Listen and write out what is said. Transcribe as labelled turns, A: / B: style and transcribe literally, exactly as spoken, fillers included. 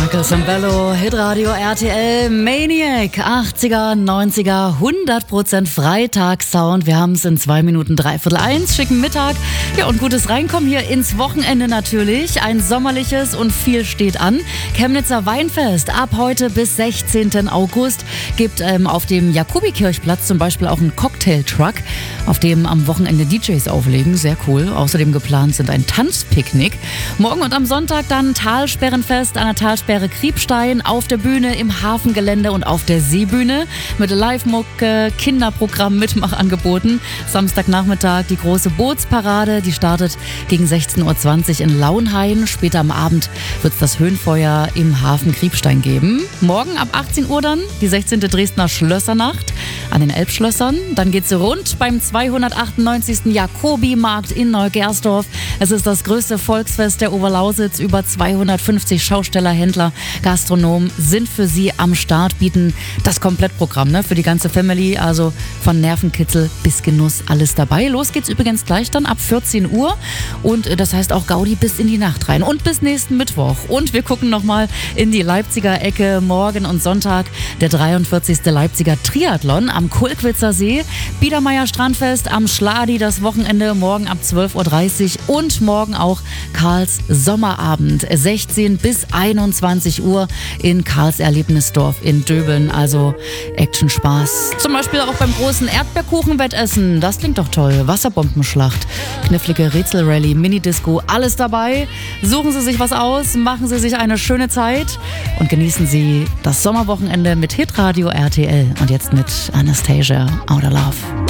A: Marcus Sambello, Hitradio R T L, Maniac, achtziger, neunziger, hundert Prozent Freitagssound. Wir haben es in zwei Minuten dreiviertel eins, schicken Mittag. Ja, und gutes Reinkommen hier ins Wochenende natürlich. Ein sommerliches und viel steht an. Chemnitzer Weinfest ab heute bis sechzehnten August gibt ähm, auf dem Jakobikirchplatz zum Beispiel auch einen Cocktail-Truck, auf dem am Wochenende D Js auflegen. Sehr cool. Außerdem geplant sind ein Tanzpicknick. Morgen und am Sonntag dann Talsperrenfest an der Talsperre Kriebstein, auf der Bühne, im Hafengelände und auf der Seebühne mit Live-Mucke, Kinderprogramm, Mitmachangeboten. Samstagnachmittag die große Bootsparade, die startet gegen sechzehn Uhr zwanzig in Lauenhain. Später am Abend wird es das Höhenfeuer im Hafen Kriebstein geben. Morgen ab achtzehn Uhr dann die sechzehnte Dresdner Schlössernacht an den Elbschlössern. Dann geht's rund beim zweihundertachtundneunzigsten Jakobi-Markt in Neugersdorf. Es ist das größte Volksfest der Oberlausitz. Über zweihundertfünfzig Schausteller, Händler, Gastronomen sind für Sie am Start, bieten das Komplettprogramm, ne, für die ganze Family, also von Nervenkitzel bis Genuss, alles dabei. Los geht's übrigens gleich dann ab vierzehn Uhr und das heißt auch Gaudi bis in die Nacht rein und bis nächsten Mittwoch. Und wir gucken nochmal in die Leipziger Ecke. Morgen und Sonntag der dreiundvierzigste Leipziger Triathlon am Kulkwitzer See, Biedermeier Strandfest am Schladi das Wochenende morgen ab zwölf Uhr dreißig und morgen auch Karls Sommerabend, sechzehn bis einundzwanzig Uhr in Karls Erlebnisdorf in Döbeln. Also Action, Spaß. Zum Beispiel auch beim großen Erdbeerkuchenwettessen. Das klingt doch toll. Wasserbombenschlacht, knifflige Rätselrallye, Minidisco, alles dabei. Suchen Sie sich was aus, machen Sie sich eine schöne Zeit und genießen Sie das Sommerwochenende mit Hitradio R T L. Und jetzt mit Anastasia, Outer Love.